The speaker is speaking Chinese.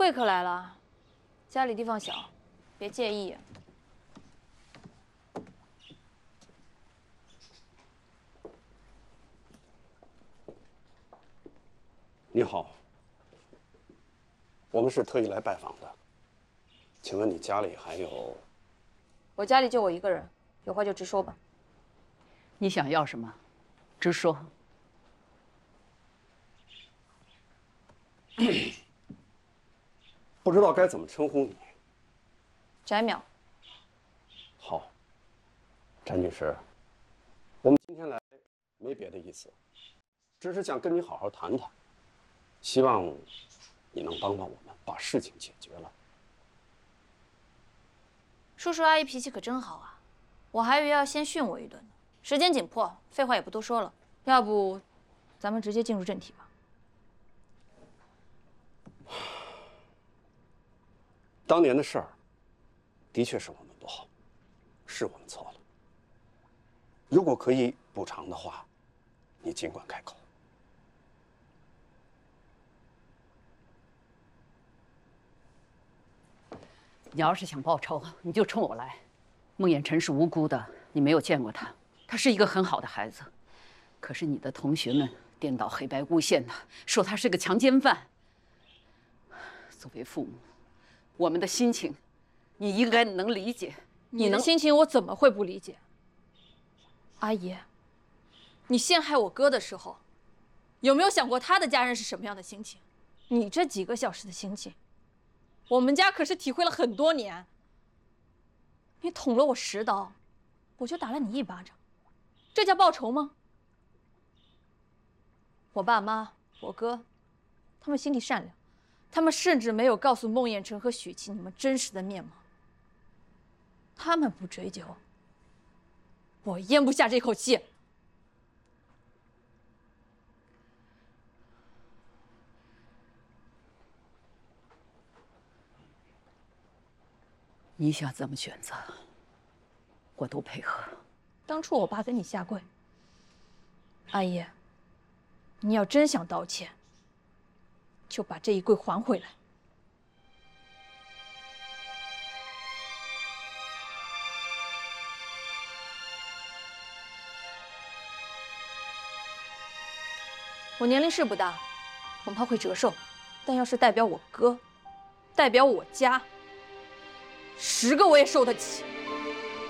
贵客来了，家里地方小，别介意。 你好，我们是特意来拜访的，请问你家里还有？ 我家里就我一个人，有话就直说吧。 你想要什么，直说。 不知道该怎么称呼你。 翟淼。 好，翟女士，我们今天来没别的意思，只是想跟你好好谈谈，希望你能帮帮我们，把事情解决了。 叔叔阿姨脾气可真好啊，我还以为要先训我一顿呢。时间紧迫，废话也不多说了，要不咱们直接进入正题吧。 当年的事儿，的确是我们不好，是我们错了。如果可以补偿的话，你尽管开口。 你要是想报仇，你就冲我来。孟衍晨是无辜的，你没有见过他，他是一个很好的孩子。可是你的同学们颠倒黑白诬陷他，说他是个强奸犯。作为父母，我们的心情，你应该能理解。 你的心情我怎么会不理解？阿姨，你陷害我哥的时候，有没有想过他的家人是什么样的心情？你这几个小时的心情，我们家可是体会了很多年。你捅了我10刀，我就打了你1巴掌，这叫报仇吗？我爸妈、我哥，他们心地善良，他们甚至没有告诉孟宴臣和许琪你们真实的面貌。他们不追究，我咽不下这口气。 你想怎么选择，我都配合。 当初我爸跟你下跪，阿姨，你要真想道歉，就把这一跪还回来。我年龄是不大，恐怕会折寿，但要是代表我哥，代表我家，10个我也受得起。